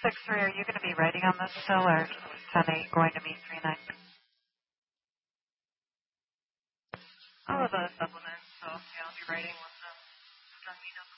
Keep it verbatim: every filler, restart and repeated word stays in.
six three, are you going to be writing on this still, or ten eight going to meet three nine? All of the supplements, so yeah, I'll be writing when the drug meet up.